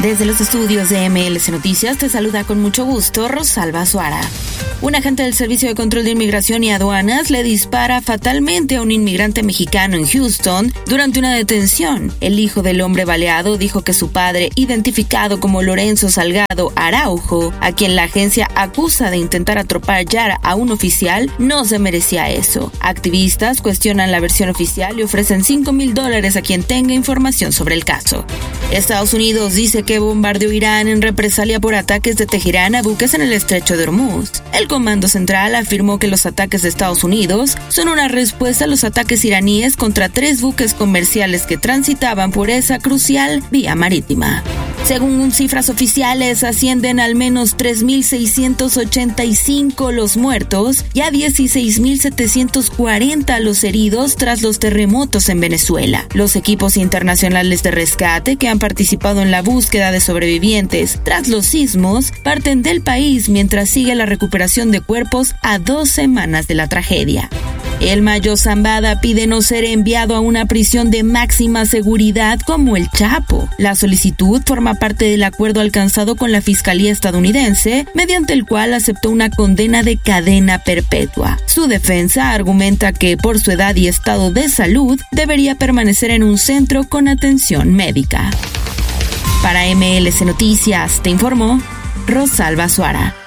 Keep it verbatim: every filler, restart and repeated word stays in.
Desde los estudios de M L C Noticias te saluda con mucho gusto Rosalba Suara. Un agente del Servicio de Control de Inmigración y Aduanas le dispara fatalmente a un inmigrante mexicano en Houston durante una detención. El hijo del hombre baleado dijo que su padre, identificado como Lorenzo Salgado Araujo, a quien la agencia acusa de intentar atropellar a un oficial, no se merecía eso. Activistas cuestionan la versión oficial y ofrecen cinco mil dólares a quien tenga información sobre el caso. Estados Unidos dice que bombardeó Irán en represalia por ataques de Teherán a buques en el estrecho de Hormuz. El Comando Central afirmó que los ataques de Estados Unidos son una respuesta a los ataques iraníes contra tres buques comerciales que transitaban por esa crucial vía marítima. Según cifras oficiales, ascienden al menos tres mil seiscientos ochenta y cinco los muertos y a dieciséis mil setecientos cuarenta los heridos tras los terremotos en Venezuela. Los equipos internacionales de rescate que han participado en la búsqueda de sobrevivientes tras los sismos parten del país mientras sigue la recuperación de cuerpos a dos semanas de la tragedia. El Mayo Zambada pide no ser enviado a una prisión de máxima seguridad como el Chapo. La solicitud forma parte del acuerdo alcanzado con la Fiscalía estadounidense, mediante el cual aceptó una condena de cadena perpetua. Su defensa argumenta que por su edad y estado de salud debería permanecer en un centro con atención médica. Para M L C Noticias, te informó Rosalba Suara.